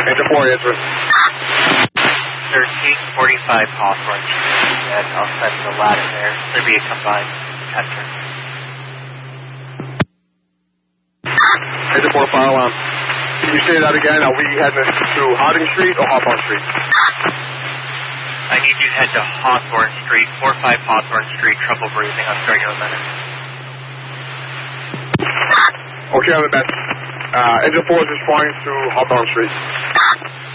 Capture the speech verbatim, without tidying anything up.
Engine four, answer. thirteen forty-five Hawthorne Street, and I'll send the ladder there. There'll be a combined tester. Engine four, fire alarm. Can you say that again? Are we heading to Harding Street or Hawthorne Street? I need you to head to Hawthorne Street, four five Hawthorne Street, trouble breathing. I'll start you in a minute. Okay, I'm the best. Uh, engine four is responding to Hawthorne Street.